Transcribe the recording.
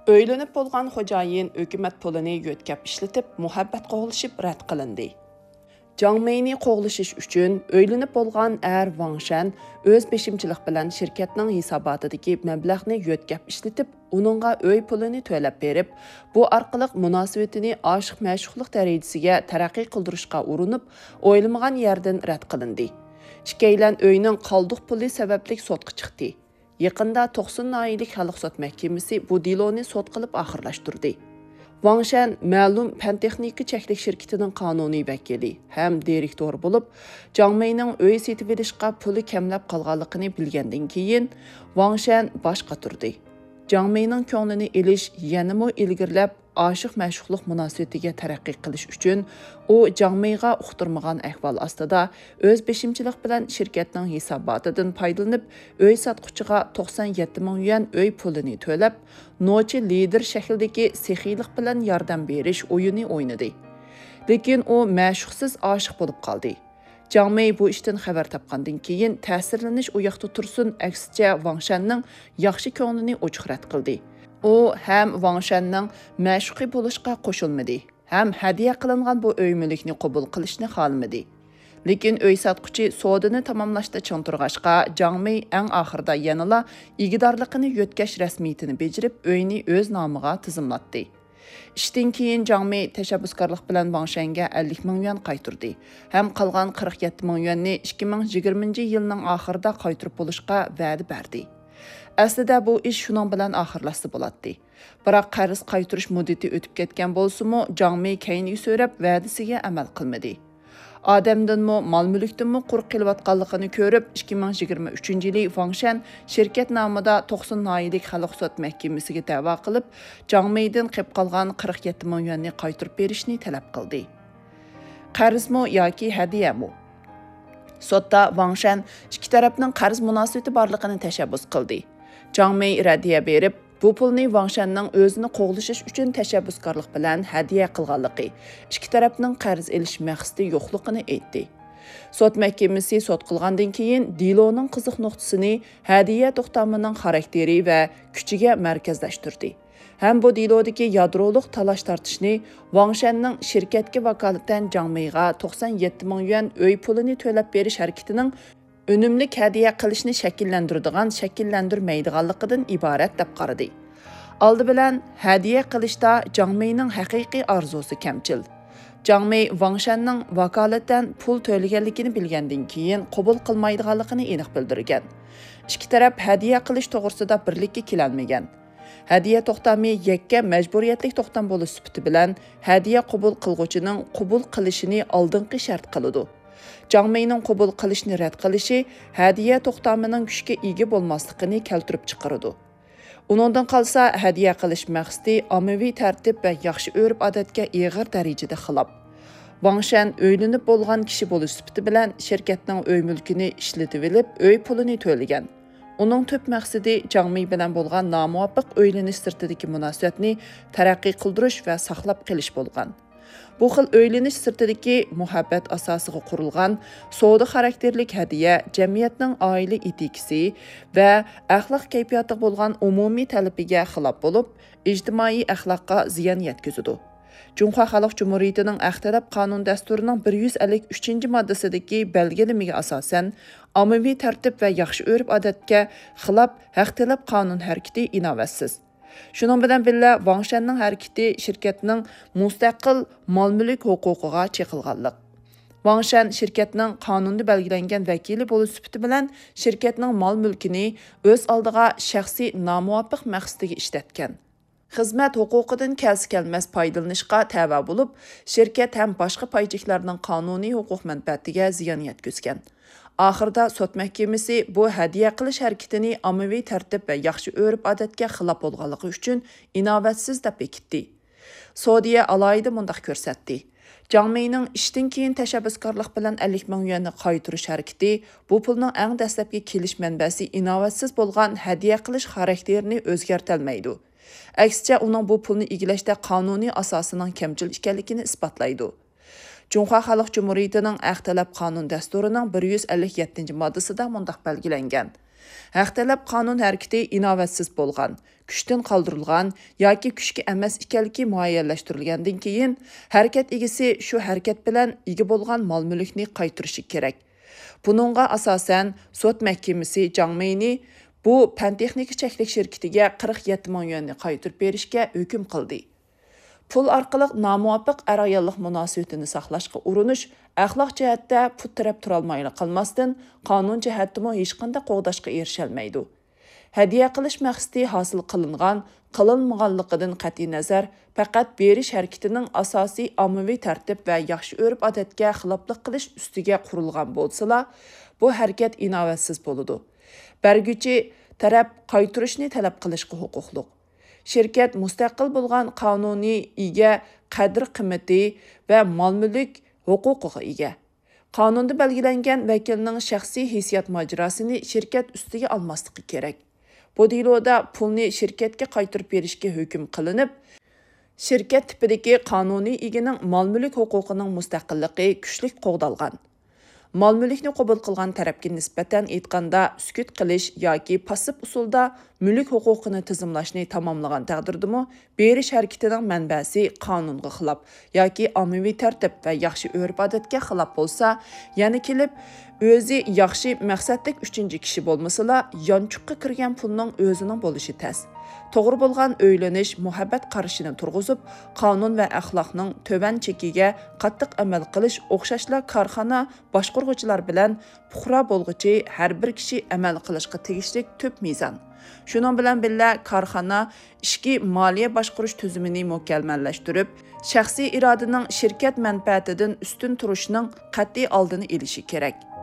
Öylənib bolğan xocayin hökumət pulunu yötkəb işletib, muhabbət qoğuluşub rədd qılındı. Jiang Mei'ni qoğuluşuş üçün öylənib bolğan Wang Shan öz beşimçilik bilan şirkətinin hesabatidagi məbləğni yötkəb işletib, onunğa öy pulunu töləb berib, bu arqılıq münasibətini aşıq-məşuqluq dərəcəsiga tərəqqi qıldırışqa urunup, oylamağan yerdən rədd qılındı. İkkeylən öyünün qaldıq puli səbəblik sotqa çıxdı. Yaqında 90 nahiyelik Xalq sot məhkəməsi bu diloni sot qılıb axırlaşdırdı. Wang Shan ma'lum fan texnika cheklik şirketining qonuniy vakili ham direktor bo'lib, Jiang Mei'ning uy setib olishga puli kamlab qolganligini bilgandan keyin Wang Shan bosh qotirdi. Jiang Mei'ning ko'nglini elish yanamo ilgirlab aşıq-məşuqluq münasibatiga taraqqiy qilish uchun u Jiang Mei'ga uqtirmagan ahvol ostida o'z beşimchilik bilan shirkatning hisobotidan foydalanib, uy sotquchiga 97 ming yuan uy pulini to'lab, nochi lider shaklidagi sexiylik bilan yordam berish o'yini o'ynadi. Lekin u ma'shuqsiz oshiq bo'lib qoldi. Jiang Mei bu ishdan xabar topgandan keyin ta'sirlanish u yoqda tursin, aksicha Wang Shanning yaxshi ko'nglini ochiqrat qildi. U ham Wang Shanning ma'shuqi bo'lishga qo'shilmadi, ham hadiya qilingan bu uy mulkni qabul qilishni xohlamadi. Lekin uy sotquchi sodini tamomlashda chang turg'ashqa, Jiang Mei eng oxirida yanala igidorligini yotkash rasmiyatini bejirib, uyni o'z nomiga tizimlatdi. İşdən keyin Jiang Mei təşəbbüskarlıq bilan Wang Shanga 50 ming yuan qaytırdı. Ham qolgan 47 ming yuanni 2020 yilning oxirida qaytirib bo'lishga va'da berdi. Aslida bu ish shuning bilan oxirlashsa bo'ladi. Biroq qarz qaytirish muddati o'tib ketgan bo'lsa-mu, Jiang Mei keyingi so'rab va'dasiga amal qilmadi. Adamdanmı, mal-mulkdanmı quruq kelayotganligini ko'rib, 2023-yili Wang Shan şirket nomida 90 nahiyelik Xalq sot məhkəməsiga da'vo qilib, Jiang Mei'dan qilib qolgan 47 ming yuanni qaytirib berishni talab qildi. Qarzmi yoki hadiyami? Sotda Wang Shan ikki tarafning qarz munosabati borligini tashabbus qildi. Jiang Mei radiya berib, bu pulni Wang Shanning o'zini qo'g'lishish uchun tashabbuskorlik bilan hadiya qilganligi, ikki tarafning qarz elish maqsadi yo'qligini aytdi. Sot məhkəməsi sot qilgandan keyin diloning qiziq nuqtasini hadiya to'xtamining xarakteri va kuchiga markazlashtirdi. Ham bu dilodagi yadroliq talash tortishni Wang Shanning shirkatga vakolatan Jiang Mei'ga 97 ming yuan uy pulini to'lab berish harakatining önümlük hadiya qilishni shakllandirmaydiganligidan iborat deb qaradi. Oldi bilan hadiya qilishda Jiang Mei'ning haqiqiy orzusi kamchil. Jiang Mei Wang Shanning vakolatan pul to'laganligini bilgandan keyin qabul qilmaydiganligini aniq bildirgan. Ikki taraf hadiya qilish to'g'risida birlikka kelolmagan. Hadiya to'xtami yakka majburiyatlik to'xtam bo'lish sifati bilan hadiya qabul qilguvchining qabul qilishini oldingi shart qiladi. Jiang Mei'ning qabul qilishni rad qilishi hadiya to'xtamining kuchga ega bo'lmasligini keltirib chiqaradi. Uningdan qolsa hadiya qilish maqsadi ommaviy tartib va yaxshi urf-odatga ig'ir darajada xilof. Wang Shan o'ylanib bo'lgan kishi bo'lish sifati bilan shirkatning uy mulkini ishlatib olib, uy pulini to'lagan. Uning tub maqsadi Jiang Mei bilan bo'lgan nomuvofiq o'ylanish sirtidagi munosabatni taraqqiy qildirish va saqlab qolish bo'lgan. Bu xil o'ylanish sirtidagi muhabbat asosiga qurilgan savdo xarakterlik hadiya jamiyatning oila etikasi va axloq kayfiyati bo'lgan umumiy talabiga xilof bo'lib, ijtimoiy axloqqa ziyon yetkazadi. Junxo Xalq Cumhuriyetining Axtalab qonun dasturining 153-moddasidagi belgilamiga asosan ommaviy tartib va yaxshi urf-odatga xilof Axtalab qonun harakati inovatsiz. Şunun bilan birga Wang Shanning harakati shirkatning mustaqil mol-mulk huquqiga cheqilganlik. Wang Shan shirkatning qonunda belgilangan vakili bo'lish sifati bilan shirkatning mol-mulkini o'z oldiga shaxsiy nomuvofiq maqsadiga ishlatgan. Xizmat huquqidan kelmas foydalanishga tava bo'lib, shirkat ham boshqa paychiqlarning qonuniy huquq manfaatiga ziyon yetkazgan. Oxirida sot məhkəməsi bu hadiya qilish harakatini ommaviy tartib va yaxshi urf-odatga xilof bo'lganligi uchun inovatsiz deb bekitdi. Saudiya alayida mundaq ko'rsatdi. Jiang Mei'ning ishdan keyin tashabbuskorlik bilan 50 ming yuanni qaytirish harakati bu pulning eng dastlabki kelish manbasi inovatsiz bo'lgan hadiya qilish xarakterini o'zgartirmaydi. Aksicha uning bu pulni egilashda qonuniy asosining kamchil ekanligini isbotlaydi. Junxo Xalq Cumhuriyetining Axtalab qonun dasturining 157-moddasida mundaq belgilangan. Haq talab qonun harakati inovatsiz bo'lgan, kuchdan qoldirilgan yoki kuchga emas ekanligi muayyanlashtirilgandan keyin harakat egasi shu harakat bilan ega bo'lgan mol-mulkni qaytarishi kerak. Buningga asosan sud mahkamasi Jiangmeyni bu pan texnika cheklak shirkatiga 47 ming yuanni qaytarib berishga hukm qildi. Pul orqali nomuvofiq er-ayollik munosabatini saqlashga urinish axloq jihatda pul taraf turolmayli qilmasdan qonun jihatda hech qanday qo'g'dashga erisholmaydi. Hadiya qilish maqsadi hosil qilinmaganligidan qat'iy nazar faqat berish harakatining asosiy ommaviy tartib va yaxshi urf-odatga xiloflik qilish ustiga qurilgan bo'lsa, bu harakat inovatsiz bo'ladi. Bergüchi taraf qaytarishni talab qilishga huquqli. Şirket mustaqil bo'lgan qonuniy ega qadr qimmati va mol-mulk huquqiga ega. Qonunda belgilangan vakilning shaxsiy hissiyot majrosini shirkat ustiga olmasligi kerak. Bu deloda pulni shirkatga qaytarib berishga hukm qilinib, shirkat tipidagi qonuniy egining mol-mulk huquqining mustaqilligi kuchli qo'g'dalgan. Mol-mulkni qabul qilgan tarafga nisbatan aytganda sukut qilish yoki passiv usulda mulk huquqini tizimlashni tamomlagan taqdirdami, berish harakatining manbasi qonunga xilof yoki ommaviy tartib va yaxshi urf-odatga xilof bo'lsa, yana kelib o'zi yaxshi maqsadlik uchinchi kishi bo'lmasa-la, yonchuqqa kirgan pulning o'zining bo'lishi tas. To'g'ri bo'lgan o'ylanish, muhabbat qarashini turg'izib, qonun va axloqning to'van chekiga qattiq amal qilish o'xshashla korxona boshqaruvchilar bilan puxra bo'lg'ichi har bir kishi amal qilishga tegishli tub mezon. Shuning bilan birga korxona ishki moliya boshqarish tuzumini mukammallashtirib, shaxsiy irodaning shirkat manfaatidan ustun turishining qat'iy oldini olishi kerak.